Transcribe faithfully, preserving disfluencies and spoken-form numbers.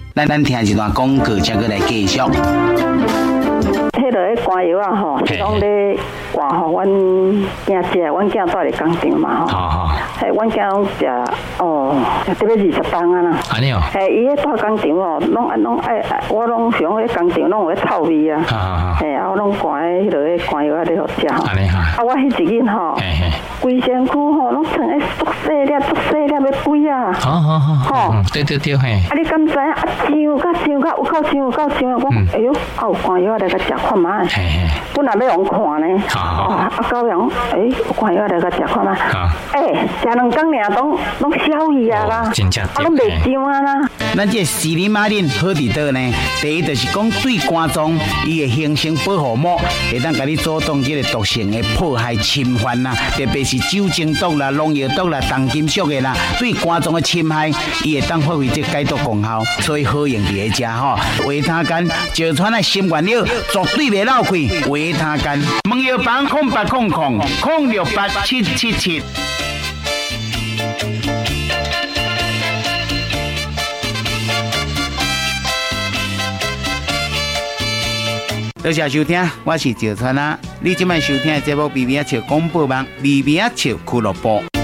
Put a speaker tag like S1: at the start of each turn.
S1: 咱咱听一段广告，才过来继续。
S2: 迄落个肝药啊吼，是讲咧肝吼，阮囝食，阮囝住咧工厂嘛吼。
S3: 哦
S2: 嘿，阮囝拢食哦，特别二十磅啊啦。
S3: 安尼哦。
S2: 嘿，伊咧住工厂哦，拢啊拢爱，我拢想迄工厂拢有咧臭味啊。
S3: 好好好。
S2: 嘿啊，我拢灌迄落个肝药啊，咧互食吼。
S3: 安尼哈。
S2: 啊，我迄一日吼，规身躯吼拢穿个足细粒、足细粒要规啊。
S3: 好好好。吼，对对对嘿。
S2: 啊，你敢知啊？上甲上甲有够上有够上，我哎哟，啊有肝药来甲食看卖。
S3: 嘿嘿。
S2: 本来要用看呢。
S3: 好。
S2: 啊，到人哎，有肝药来甲食看卖。
S3: 好。
S2: 哎，食两工尔拢拢消去啊啦。
S3: 真正。
S2: 啊，拢袂上啊啦。
S1: 咱这西林马林好伫倒呢？第一就是讲对肝脏伊的形成保护膜，会当甲你阻挡这个毒性的破坏侵犯啦，特别是酒精毒啦、农药毒啦、重金属的啦，对肝脏的侵害，伊会当发挥这解毒功效，所以好用伫个食吼。维他甘石川的新原料，绝对袂漏气。维他甘，问药房空八空空空六八七七七。多谢收听，我是石川啊。你今晚收听的节目《微微笑广播网》，微微笑俱乐部。